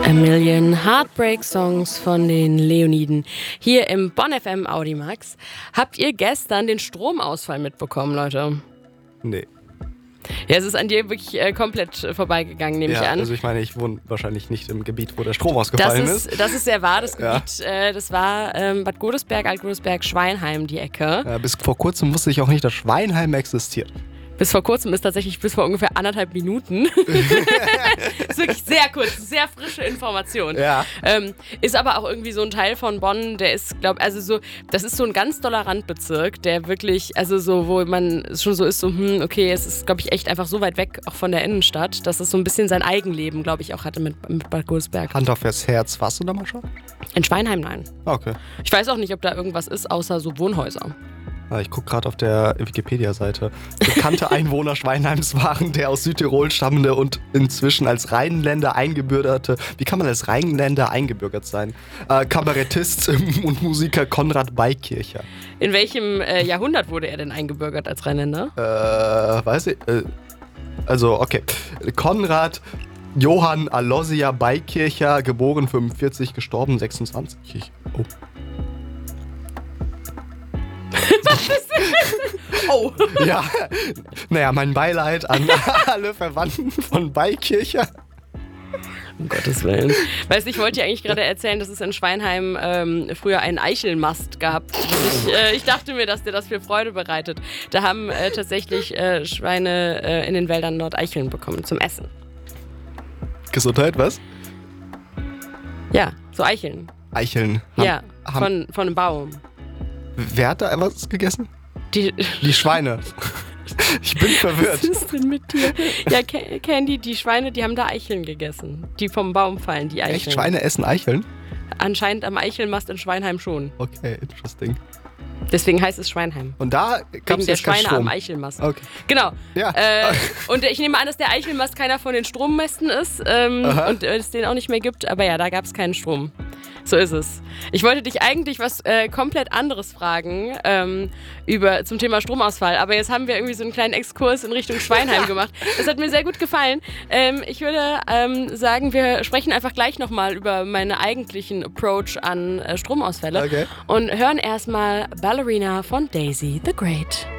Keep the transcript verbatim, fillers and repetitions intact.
A Million Heartbreak Songs von den Leoniden. Hier im Bonn F M Audimax. Habt ihr gestern den Stromausfall mitbekommen, Leute? Nee. Ja, es ist an dir wirklich äh, komplett äh, vorbeigegangen, nehme ja, ich an. Also ich meine, ich wohne wahrscheinlich nicht im Gebiet, wo der Strom ausgefallen das ist. ist. Das ist sehr wahr, das Ja. Gebiet. Äh, das war ähm, Bad Godesberg, Alt-Godesberg, Schweinheim, die Ecke. Ja, bis vor kurzem wusste ich auch nicht, dass Schweinheim existiert. Bis vor kurzem ist tatsächlich bis vor ungefähr anderthalb Minuten. Ist wirklich sehr kurz, sehr frische Information. Ja. Ähm, ist aber auch irgendwie so ein Teil von Bonn, der ist, glaube also so, das ist so ein ganz doller Randbezirk, der wirklich, also so, wo man schon so ist, so, hm, okay, es ist, glaube ich, echt einfach so weit weg, auch von der Innenstadt, dass es so ein bisschen sein Eigenleben, glaube ich, auch hatte mit, mit Bad Godesberg. Hand auf das Herz, warst du da mal schon? In Schweinheim, nein. Okay. Ich weiß auch nicht, ob da irgendwas ist, außer so Wohnhäuser. Ich gucke gerade auf der Wikipedia-Seite. Bekannte Einwohner Schweinheims waren der aus Südtirol stammende und inzwischen als Rheinländer eingebürgerte, wie kann man als Rheinländer eingebürgert sein? Äh, Kabarettist und Musiker Konrad Beikircher. In welchem äh, Jahrhundert wurde er denn eingebürgert als Rheinländer? Äh, weiß ich, äh, also okay. Konrad Johann Aloysia Beikircher, geboren fünfundvierzig, gestorben sechsundzwanzig. Oh. Oh. Ja, naja, mein Beileid an alle Verwandten von Beikircher. Um Gottes Willen. Weißt du, ich wollte dir eigentlich gerade erzählen, dass es in Schweinheim ähm, früher einen Eichelmast gab. Ich, äh, ich dachte mir, dass dir das viel Freude bereitet. Da haben äh, tatsächlich äh, Schweine äh, in den Wäldern dort Eicheln bekommen zum Essen. Gesundheit, was? Ja, so Eicheln. Eicheln. Haben, ja, haben, von, von einem Baum. Wer hat da was gegessen? Die, Die Schweine. Ich bin verwirrt. Was ist denn mit dir? Ja, Candy, die Schweine, die haben da Eicheln gegessen. Die vom Baum fallen, die Eicheln. Echt? Schweine essen Eicheln? Anscheinend am Eichelmast in Schweinheim schon. Okay, interesting. Deswegen heißt es Schweinheim. Und da gab Wegen es der jetzt keinen Schweine Strom. am Eichelmast. Okay. Genau. Ja. Äh, und ich nehme an, dass der Eichelmast keiner von den Strommästen ist ähm, und äh, es den auch nicht mehr gibt. Aber ja, da gab es keinen Strom. So ist es. Ich wollte dich eigentlich was äh, komplett anderes fragen ähm, über, zum Thema Stromausfall. Aber jetzt haben wir irgendwie so einen kleinen Exkurs in Richtung Schweinheim gemacht. Das hat mir sehr gut gefallen. Ähm, ich würde ähm, sagen, wir sprechen einfach gleich nochmal über meinen eigentlichen Approach an äh, Stromausfälle. Okay. Und hören erstmal Ballerina von Daisy the Great.